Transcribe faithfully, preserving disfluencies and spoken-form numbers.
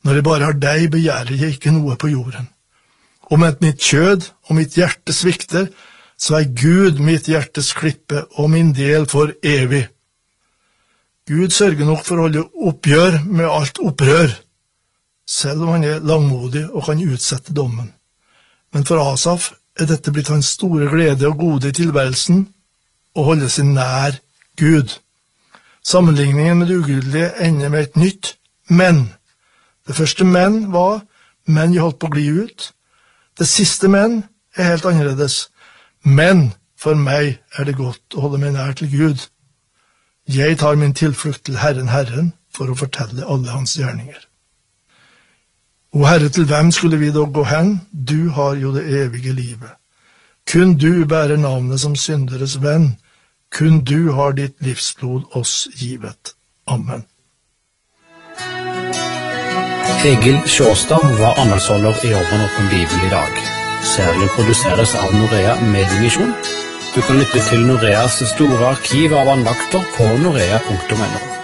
Når jeg bare har deg, begjærer jeg ikke noe på jorden. Om et mitt kjød og mitt hjerte svikter, så er Gud mitt hjertes klippe og min del for evig. Gud sørger nok for å holde oppgjør med alt opprør, selv om han er langmodig og kan utsette dommen. Men for Asaf er dette blitt hans store glede og gode i tilværelsen, å holde seg nær Gud. Sammenligningen med det ugudelige ender med et nytt men. Det første men var men jeg holdt på å gli ut. Det siste men er helt annerledes. Men for meg er det godt å holde meg nær til Gud. Jeg tar min tilflukt til Herren Herren for å fortelle alle hans gjerninger. O Herre, til hvem skulle vi da gå hen? Du har jo det evige livet. Kun du bærer navnet som synderes venn. Kun du har ditt livsblod oss givet. Amen. Egil Sjåstad var anholdsholder i Jobben åpen Bibel i dag. Serien produseres av Norea Mediemisjon. Du kan lytte til Noreas store arkiv av andakter på norea punktum no.